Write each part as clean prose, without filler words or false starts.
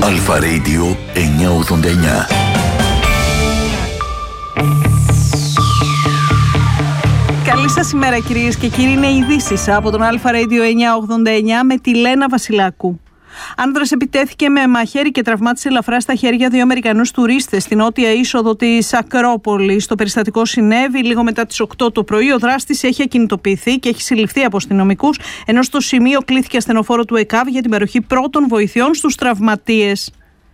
Αλφα Radio 989. Καλή σας ημέρα κυρίες και κύριοι, είναι ειδήσεις από τον Αλφα Radio 989 με τη Λένα Βασιλάκου. Άνδρας επιτέθηκε με μαχαίρι και τραυμάτισε ελαφρά στα χέρια 2 Αμερικανούς τουρίστες στην νότια είσοδο της Ακρόπολης. Το περιστατικό συνέβη λίγο μετά τις 8 το πρωί. Ο δράστης έχει ακινητοποιηθεί και έχει συλληφθεί από αστυνομικούς, ενώ στο σημείο κλήθηκε ασθενοφόρο του ΕΚΑΒ για την παροχή πρώτων βοηθειών στους τραυματίες.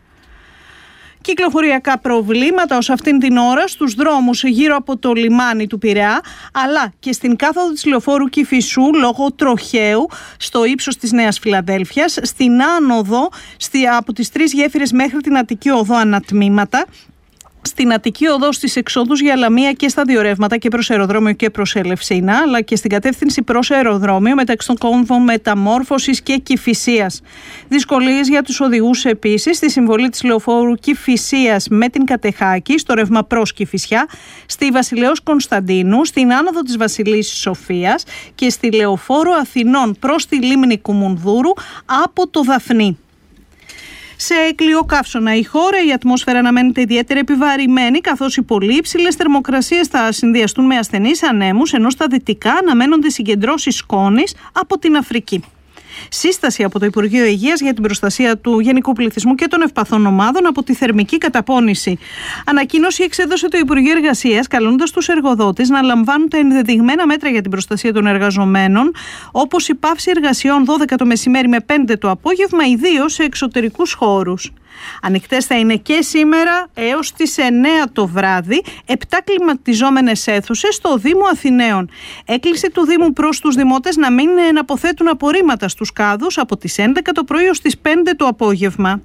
Κυκλοφοριακά προβλήματα ως αυτήν την ώρα στους δρόμους γύρω από το λιμάνι του Πειραιά, αλλά και στην κάθοδο της λεωφόρου Κηφισού λόγω τροχαίου στο ύψος της Νέας Φιλαδέλφειας, στην άνοδο από τις 3 γέφυρες μέχρι την Αττική Οδό ανατμήματα, στην Αττική Οδό στις εξόδους για Λαμία και στα δύο ρεύματα και προς αεροδρόμιο και προς Ελευσίνα, αλλά και στην κατεύθυνση προς αεροδρόμιο μεταξύ των κόμβων Μεταμόρφωσης και Κηφισίας. Δυσκολίες για τους οδηγούς επίσης στη συμβολή της λεωφόρου Κηφισίας με την Κατεχάκη, στο ρεύμα προς Κηφισιά, στη Βασιλέως Κωνσταντίνου, στην άνοδο της Βασιλής Σοφίας και στη λεωφόρο Αθηνών προς τη λίμνη Κουμουνδούρου από το Δαφνί. Σε κλειοκαύσωνα η χώρα, η ατμόσφαιρα αναμένεται ιδιαίτερα επιβαρημένη, καθώς οι πολύ υψηλές θερμοκρασίες θα συνδυαστούν με ασθενείς ανέμους, ενώ στα δυτικά αναμένονται συγκεντρώσεις σκόνης από την Αφρική. Σύσταση από το Υπουργείο Υγείας για την προστασία του γενικού πληθυσμού και των ευπαθών ομάδων από τη θερμική καταπώνηση. Ανακοίνωση εξέδωσε το Υπουργείο Εργασίας, καλώντας τους εργοδότες να λαμβάνουν τα ενδεδειγμένα μέτρα για την προστασία των εργαζομένων, όπως η πάυση εργασιών 12 το μεσημέρι με 5 το απόγευμα, ιδίως σε εξωτερικούς χώρους. Ανοιχτές θα είναι και σήμερα έως τις 9 το βράδυ 7 κλιματιζόμενες αίθουσες στο Δήμο Αθηναίων. Έκκληση του Δήμου προς τους δημότες να μην αποθέτουν απορρίμματα στους κάδους από τις 11 το πρωί ως τις 5 το απόγευμα.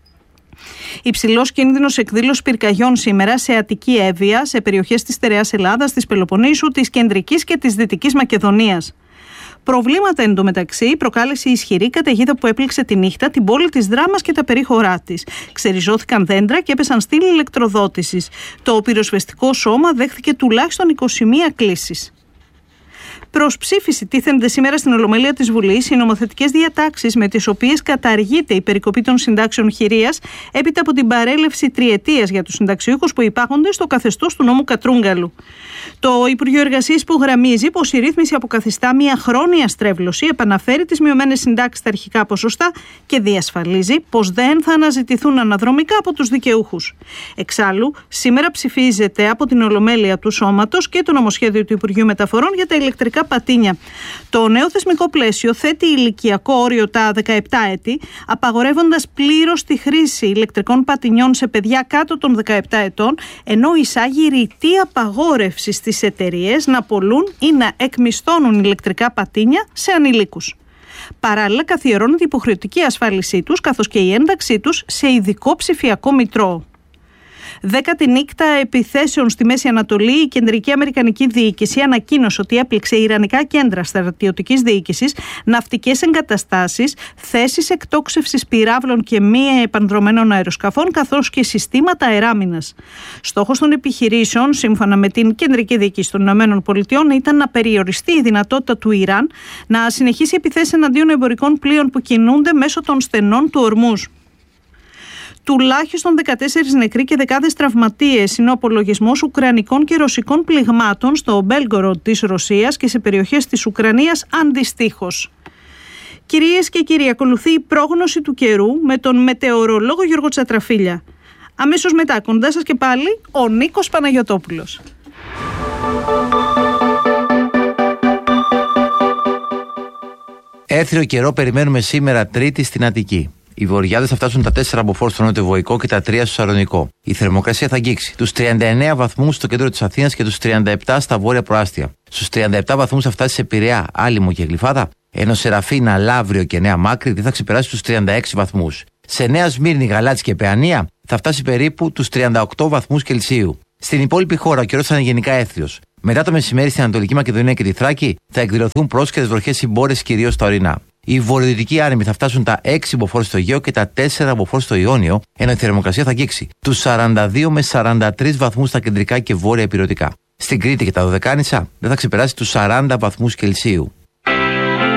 Υψηλός κίνδυνος εκδήλωσης πυρκαγιών σήμερα σε Αττική Εύβοια, σε περιοχές της Στερεάς Ελλάδας, της Πελοποννήσου, της Κεντρικής και της Δυτικής Μακεδονίας. Προβλήματα εντωμεταξύ προκάλεσε η ισχυρή καταιγίδα που έπληξε τη νύχτα την πόλη της Δράμας και τα περίχωρά της. Ξεριζώθηκαν δέντρα και έπεσαν στήλοι ηλεκτροδότησης. Το πυροσβεστικό σώμα δέχθηκε τουλάχιστον 21 κλήσεις. Προς ψήφιση τίθενται σήμερα στην Ολομέλεια της Βουλής οι νομοθετικές διατάξεις με τις οποίες καταργείται η περικοπή των συντάξεων χειρίας έπειτα από την παρέλευση τριετίας για τους συνταξιούχους που υπάγονται στο καθεστώς του νόμου Κατρούγκαλου. Το Υπουργείο Εργασίας υπογραμμίζει πως η ρύθμιση αποκαθιστά μια χρόνια στρέβλωση, επαναφέρει τις μειωμένες συντάξεις στα αρχικά ποσοστά και διασφαλίζει πως δεν θα αναζητηθούν αναδρομικά από τους δικαιούχους. Εξάλλου, σήμερα ψηφίζεται από την Ολομέλεια του Σώματος και το νομοσχέδιο του Υπουργείου Μεταφορών για τα ηλεκτρικά πατίνια. Το νέο θεσμικό πλαίσιο θέτει ηλικιακό όριο τα 17 έτη, απαγορεύοντας πλήρως τη χρήση ηλεκτρικών πατινιών σε παιδιά κάτω των 17 ετών, ενώ εισάγει ρητή απαγόρευση στις εταιρείες να πωλούν ή να εκμισθώνουν ηλεκτρικά πατίνια σε ανηλίκους. Παράλληλα, καθιερώνεται η υποχρεωτική ασφάλισή τους, καθώς και η ένταξή τους σε ειδικό ψηφιακό μητρό. 10η νύχτα επιθέσεων στη Μέση Ανατολή, η Κεντρική Αμερικανική Διοίκηση ανακοίνωσε ότι έπληξε ιρανικά κέντρα στρατιωτικής διοίκησης, ναυτικές εγκαταστάσεις, θέσεις εκτόξευσης πυράβλων και μη επανδρωμένων αεροσκαφών, καθώς και συστήματα αεράμινας. Στόχος των επιχειρήσεων, σύμφωνα με την Κεντρική Διοίκηση των ΗΠΑ, ήταν να περιοριστεί η δυνατότητα του Ιράν να συνεχίσει επιθέσεις εναντίον εμπορικών πλοίων που κινούνται μέσω των στενών του Ορμούζ. Τουλάχιστον 14 νεκροί και δεκάδες τραυματίες είναι ο απολογισμός ουκρανικών και ρωσικών πληγμάτων στο Μπέλγκοροντ της Ρωσίας και σε περιοχές της Ουκρανίας αντιστοίχως. Κυρίες και κύριοι, ακολουθεί η πρόγνωση του καιρού με τον μετεωρολόγο Γιώργο Τσατραφίλια. Αμέσως μετά, κοντά σας και πάλι, ο Νίκος Παναγιωτόπουλος. Έθριο καιρό περιμένουμε σήμερα Τρίτη στην Αττική. Οι βορειάδες θα φτάσουν τα 4 μποφόρ στο νότιο-βοϊκό και τα 3 στο Σαλονικό. Η θερμοκρασία θα αγγίξει τους 39 βαθμούς στο κέντρο της Αθήνας και τους 37 στα βόρεια προάστια. Στους 37 βαθμούς θα φτάσει σε Πειραιά, Άλυμο και Γλυφάδα, ενώ σε Ραφίνα, Λαύριο και Νέα Μάκρη δεν θα ξεπεράσει τους 36 βαθμούς. Σε Νέα Σμύρνη, Γαλάτσι και Παιανία θα φτάσει περίπου τους 38 βαθμούς Κελσίου. Στην υπόλοιπη χώρα ο καιρός θα είναι γενικά έθριος. Μετά το μεσημέρι στην Ανατολική Μακεδονία και τη Θράκη θα εκδηλωθούν πρόσκαιρες βροχές συμπόρες κυρίως στα ορεινά. Οι βορειοδυτικοί άνεμοι θα φτάσουν τα 6 μποφόρ στο Αιγαίο και τα 4 μποφόρ στο Ιόνιο, ενώ η θερμοκρασία θα αγγίξει τους 42 με 43 βαθμούς στα κεντρικά και βόρεια ηπειρωτικά. Στην Κρήτη και τα Δωδεκάνησα δεν θα ξεπεράσει τους 40 βαθμούς Κελσίου.